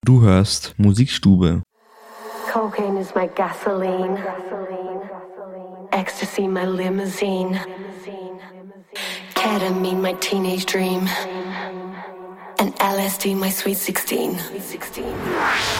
Du hörst Musikstube. Cocaine is my gasoline. Ecstasy my limousine. Ketamine my teenage dream. And LSD my sweet 16.